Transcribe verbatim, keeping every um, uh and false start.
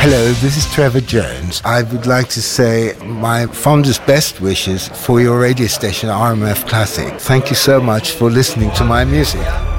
Hello, this is Trevor Jones. I would like to say my fondest best wishes for your radio station R M F Classic. Thank you so much for listening to my music.